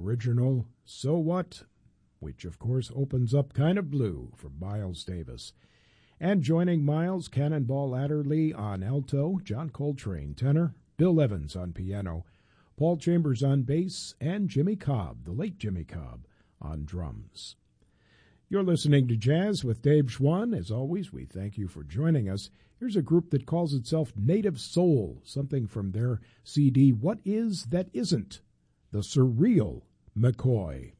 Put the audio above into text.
original So What, which of course opens up Kind of Blue from Miles Davis. And joining Miles, Cannonball Adderley on alto, John Coltrane tenor, Bill Evans on piano, Paul Chambers on bass, and Jimmy Cobb, the late Jimmy Cobb, on drums. You're listening to Jazz with Dave Schwann. As always, we thank you for joining us. Here's a group that calls itself Native Soul, something from their CD, What Is That Isn't? The Surreal McCoy.